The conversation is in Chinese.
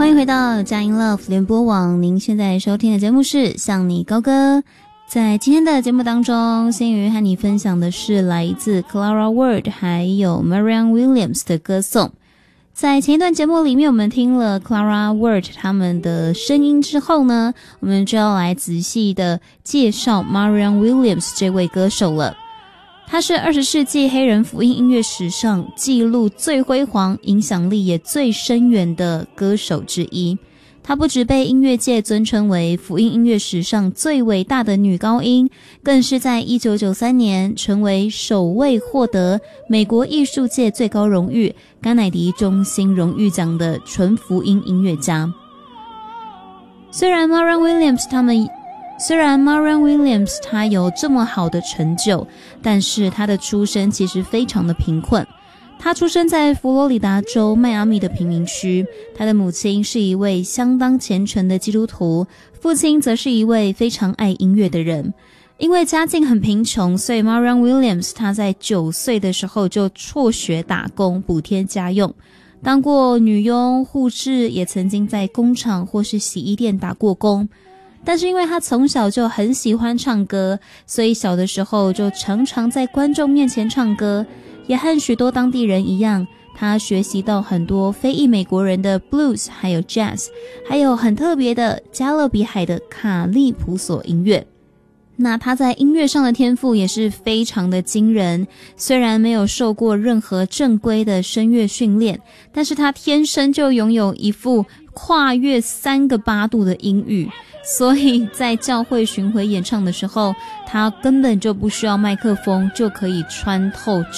欢迎回到佳音 Love 联播网，您现在收听的节目是向你高歌。在今天的节目当中，心瑜和你分享的是来自 Clara Ward 还有 Marianne Williams 的歌颂。在前一段节目里面，我们听了 Clara Ward 他们的声音之后呢，我们就要来仔细的介绍 Marianne Williams 这位歌手了。他是20世纪黑人福音音乐史上记录最辉煌、影响力也最深远的歌手之一。她不只被音乐界尊称为福音音乐史上最伟大的女高音，更是在1993年成为首位获得美国艺术界最高荣誉甘乃迪中心荣誉奖的纯福音音乐家。虽然 Marianne Williams 她有这么好的成就，但是她的出身其实非常的贫困。她出生在佛罗里达州迈阿密的贫民区，她的母亲是一位相当虔诚的基督徒，父亲则是一位非常爱音乐的人。因为家境很贫穷，所以 Marianne Williams 她在9岁的时候就辍学打工补贴家用，当过女佣、护士，也曾经在工厂或是洗衣店打过工。但是因为他从小就很喜欢唱歌，所以小的时候就常常在观众面前唱歌，也和许多当地人一样，他学习到很多非裔美国人的 blues 还有 jazz， 还有很特别的加勒比海的卡利普索音乐。那他在音乐上的天赋也是非常的惊人，虽然没有受过任何正规的声乐训练，但是他天生就拥有一副跨越3个8度的音域，所以在教会巡回演唱的时候，他根本就不需要麦克风就可以穿透